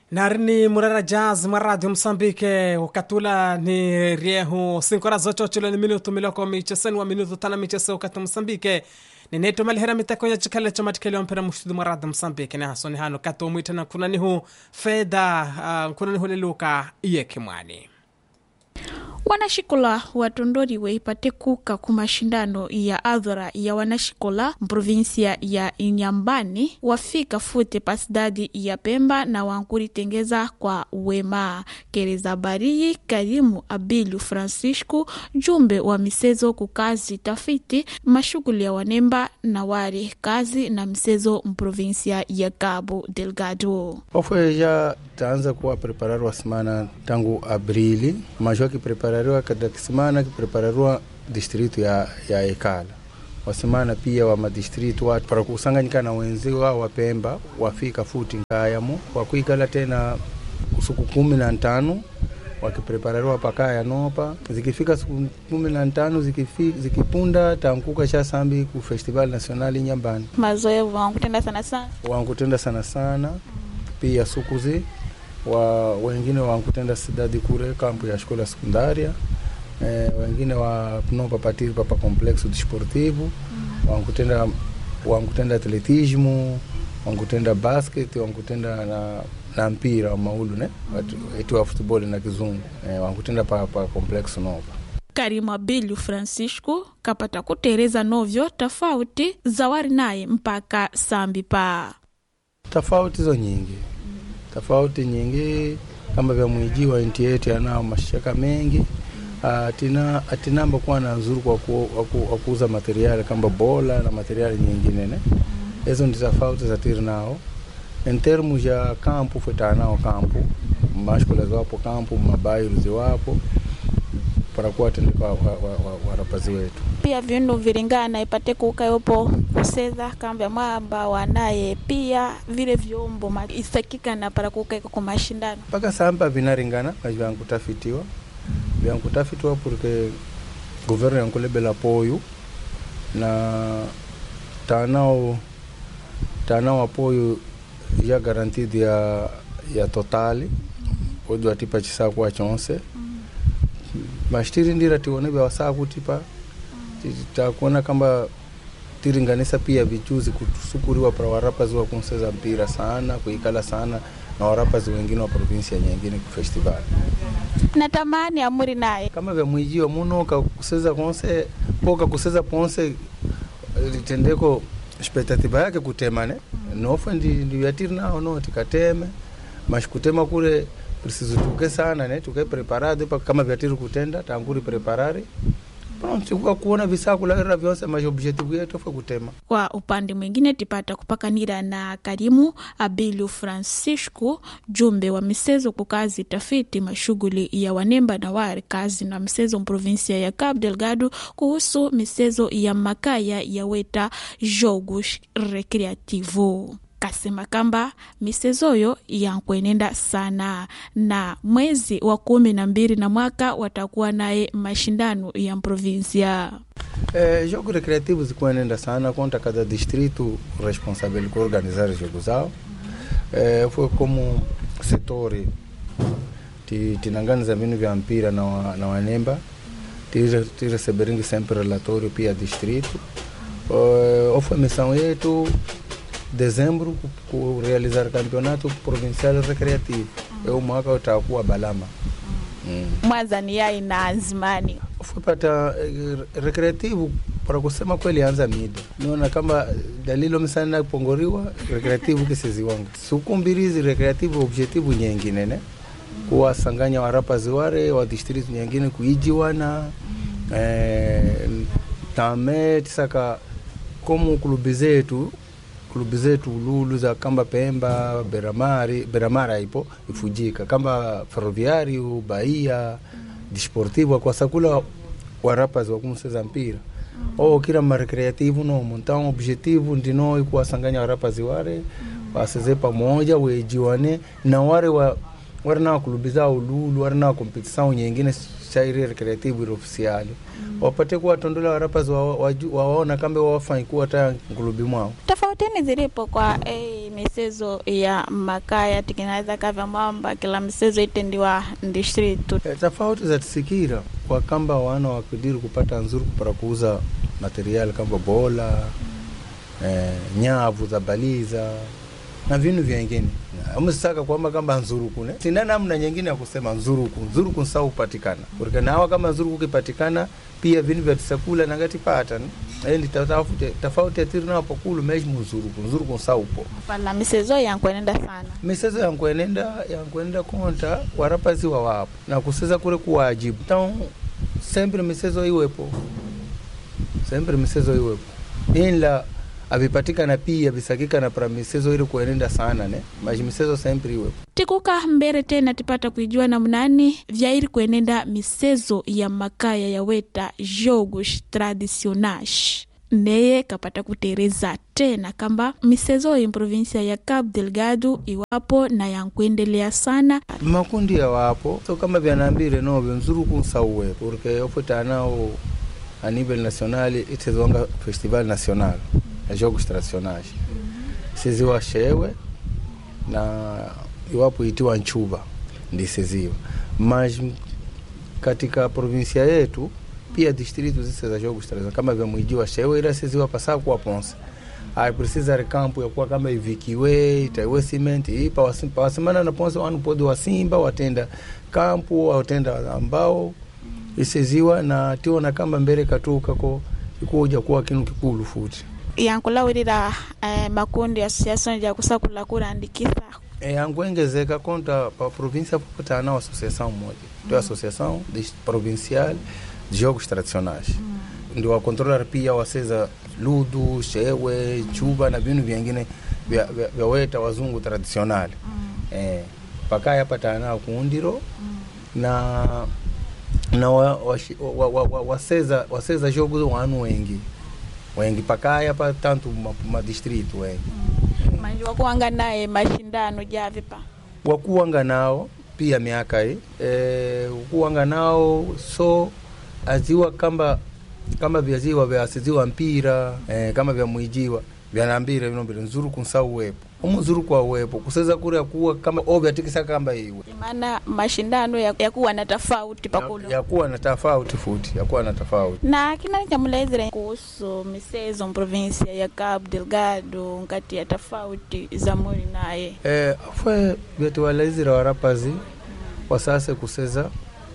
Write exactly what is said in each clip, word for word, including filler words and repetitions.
Narini Murara Jazz Maradio Msambike wakatula ni riehu sinkora zocho chulo ni minutu miloko micheseni wa minutu tana michese wakati Msambike ni neto malihera mitako ya chikale cha matikele wampera mshudu Maradio Msambike ni hasoni hano kato mwitana kuna nihu feda uh, kuna nihu liluka iye kimwani. Wanashikola watondoriwe ipate kuka kumashindano ya adhara ya wanashikola provinsia ya Inyambani wafika fute pasidadi ya Pemba na wankuri tengeza kwa wema. Kereza Bariyi Karimu Abilu Francisco jumbe wa misezo kukazi tafiti mashuguli ya wanemba na wari kazi na misezo mprovinsia ya Cabo Delgado. Ofwe ya taanza kuwa prepararwa semana tangu Abrili, majua ki prepararwa kada kisimana ki prepararwa distritu ya, ya Ekala. Wasemana pia wa madistritu watu para kusanganyika na wenzi wa wapemba wafika futi nkayamo wakuikala tena siku kumi na tano wakiprepararwa pakaya nopa zikifika siku kumi na tano zikifika zikipunda tankuka cha sambi ku festival national Inyambani. Mazoevu wankutenda sana sana wankutenda sana sana pia sukuzi wa wengine wankutenda sidadi kure kampu ya shkola sekundaria eh, wengine wa nopa patiri papa complexo desportivo mm. wankutenda wankutenda atletismo wankutenda basket wankutenda na na mpira wa maulu ne watu mm. wa football na kizungu eh, wankutenda pa pa complexo nopa. Karimu Abilu Francisco kapata kutereza novyo tofauti zawari naye mpaka sambi pa tofauti zo nyingi tofauti nyingi kama vya mwiji wa inti yetu yanao mashaka mengi atina atinamba kuwa na nzuri kwa ku, ku, kuuza materiali kama bola na materiali nyingine ne hizo ndi tofauti za tiri nao in terms ya kampu feta nao kampu mashkola zapo kampu mabayiru ziwapo para kuwa tendeka warapazi wa, wa, wa wetu pia viundu viringana ipate kuka yopo kuseza kamba mwamba wanaye pia vile vyombo isakika na para kuka kwa mashindano paka samba vinaringana na vyangu tafitiwa vyangu tafitiwa porque governo yankulebela apoio na tanao tanao apoio ya garantido ya ya totali odo atipa chisa kwa chonse mas tiri ndira tione bya wasa kutipa tutakuona kama tiringanisa pia vichuzi kutusukuriwa para warapazi wa kunseza mpira sana kuikala sana na warapazi wengine wa provinsia nyingine ku festival. Natamani amuri naye kama vya mwijio muno ka kuseza konse poka kuseza ponse litendeko expectativa yake kutemane mm. nofu ndi ndi yatiri nao no tikateme mas kutema kule preciso tuke sana ne tuke preparado pa kama vyatiri kutenda tanguri preparare pronto kwa kuona visakula era vyose mas objetivo yetu fa kutema. Kwa upande mwingine tipata kupakanira na Karimu Abilu Francisco jumbe wa misezo kukazi tafiti mashuguli ya wanemba na wari kazi na misezo provinsia ya Cabo Delgado kuhusu misezo ya makaya ya weta jogos recreativo. Kasema kamba misezoyo yankwenenda sana na mwezi wa kumi na mbili na mwaka watakuwa naye mashindano ya provinsia. Eh, jogo recreativo zikwenenda sana conta cada distrito responsável por organizar jogos zao. Eh, foi como setori ti tinanganiza vinu vya mpira na wa, na wanemba ti ti receberingi sempre relatório pia distrito. Eh, ofo missão yetu dezembro ku realizar campeonato provincial recreativo mm. eu mwaka utakuwa Balama mm. mwazani yai na azimani ufupata uh, recreativo para kusema kweli anza mida niona kama dalilo msana pongoriwa recreativo kisiziwanga sukumbirizi recreativo objetivo nyingine ne kuwasanganya warapa ziware wa district nyingine kuijiwana mm. eh tame tisaka komu klubi zetu klubi zetu lulu za kamba Pemba Beramari Beramara ipo ifujika kamba Ferroviario Bahia mm. Desportivo kwa sakula warapas wa kumseza mpira mm. o kila ma recreativo no montar objetivo ndino kuwasanganya warapas ware mm. waseze pamoja wejiwane na ware wa ware na klubi za lulu ware na competição nyingine shairi recreativo oficial mm. wapate kuwa tondola warapazi wawaona wa, wa, wa kamba wawafanyi kuwa taya ngulubi mwao. Tofautini zilipo kwa eh, misezo ya makaya tikinaweza kavya mwamba kila misezo itendiwa ndistritu. E, tofauti za tisikira kwa kamba wana wakidiri kupata nzuru para kuuza materiali kamba bola, e, nyavu za baliza na vinu vyengine. Amusaka kwamba kamba nzuruku ne sina namna nyingine ya kusema nzuruku nzuruku nsa upatikana porque nawa kama nzuruku kipatikana pia vinu vya tisakula na ngati pata ne ndi tofauti tofauti atiri na pakulu meji nzuruku nzuruku nsa upo pala misezo yankwenenda sana misezo yankwenenda yankwenenda konta warapazi wa wapo na kuseza kule kuwajibu tao sempre misezo iwepo sempre misezo iwepo ila avipatikana pia visakika na para misezo ili kuenenda sana ne maji misezo sempre iwe tikuka mbere tena tipata kuijua na mnani vya ili kuenenda misezo ya makaya ya weta jogos tradicionais neye kapata kutereza tena kamba misezo ya provincia ya Cabo Delgado iwapo na yankuendelea sana makundi ya wapo so kama vyanambire no nzuruku nsauwe porque ofota nao a nível nacional itezonga festival nacional ya jogos tradicionais seziwa shewe na iwapo itiwa nchuba ndi seziwa mas katika provincia yetu pia distrito zise za jogos tradicionais kama vya muijiwa shewe ila seziwa pasako kwa ponsa ai precisa recampo ya kuwa kama ivikiwe itaiwe cement ipa wasimpa wasimana na ponsa wanu podi wa simba watenda kampu watenda ambao iseziwa na tiona kama mbele katuka ko ikuja kuwa kinu kikulu futi yankula wirira eh, makundi association ya kusakula kurandikisa e yanguengezeka konta pa província popota na associação moja do associação provincial de jogos tradicionais mm. ndio wa controller pia waseza ludo shewe chuba na vinu vingine vya, vya, vya weta wazungu tradicional mm. eh pakaya patana kuundiro mm. na na wa, wa, wa, wa, wa, waseza waseza jogos wanu wengi wengi pakaya pa tanto ma, ma distrito wengi mm. manji wakuanga naye mashindano javipa wakuanga nao pia miaka hii eh wakuanga nao so aziwa kamba kama vyaziwa vya asiziwa mpira eh, kama vya muijiwa vya nambira vinombele nzuru kunsau wepo umuzuru kwa wepo kuseza kure kuwa kama obya tikisa kamba iwe maana mashindano ya, ya kuwa na tofauti pakulu ya, ya kuwa na tofauti futi ya kuwa na tofauti na kina chamulezera kuhusu misezo provincia ya Cabo Delgado ngati ya tofauti za muri naye eh fwe vyetu walezira warapazi wasase kuseza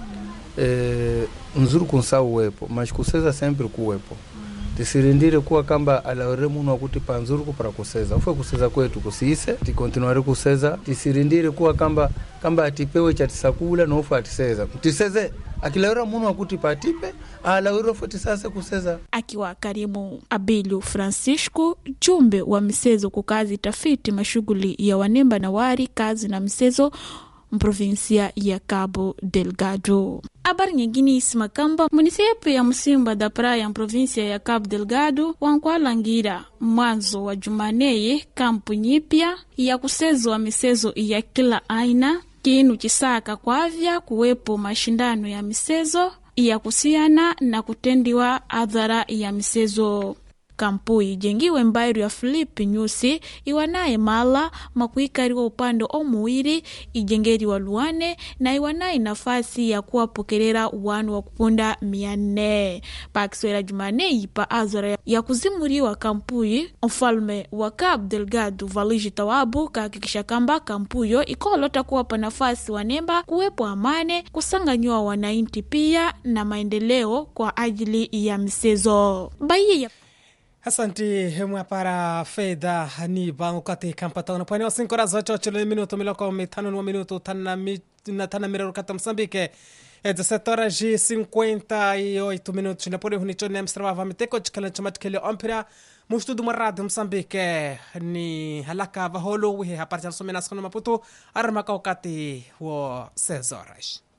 eh nzuru kunsau wepo mas kuseza sempre kuwepo tisirindire kuwa kamba alaore muno akuti panzuru kupara kuseza ufe kuseza kwetu kusise tikontinuare kuseza tisirindire kuwa kamba kamba atipewe cha tisakula na ufe atiseza tiseze akilaora muno akuti patipe alaore ufe tisase kuseza akiwa karimu Abílio Francisco jumbe wa misezo kukazi tafiti mashughuli ya wanemba na wari kazi na misezo provincia ya Cabo Delgado. Habari nyingine isima kamba munisipi ya Msimba da Praia provincia ya Cabo Delgado wankwalangira mwanzo wa Jumaneye kampu nyipya ya kusezo wa misezo ya kila aina kinu chisaka kwavya kuwepo mashindano ya misezo ya kusiana na kutendiwa adhara ya misezo. Kampu ijengiwe mbairu ya Filipi Nyusi iwanaye mala makuikariwa upande omuiri ijengeri wa Luane na iwanaye nafasi ya kuwapokelera wanu wa kupunda miane. Pakiswera Jumane ipa azara ya kuzimuriwa kampui mfalme wa Cabo Delgado Valigi Tawabu kakikisha kamba kampuyo ikolota kuwapa nafasi wanemba kuwepo amane kusanganywa wanainti pia na maendeleo kwa ajili ya misezo. Baye ya Asanti hemwa para feda ni bangu kati kampatona pwani wa cinco horas ocho chile minuto miloko mitano wa minuto tana mi na tana mirero kata Msambike é dezessete horas e cinquenta e oito minutos na pori hunicho ni amstrava miteko chikala chamatkele ompira mustu do marado Msambike ni halaka vaholo we haparja somena sono Maputo arma kati wo seis horas